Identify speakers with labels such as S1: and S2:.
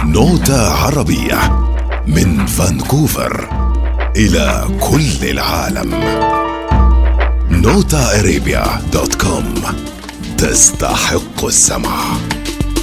S1: نوتة عربية من فانكوفر إلى كل العالم. NotaArabia.com تستحق السمع.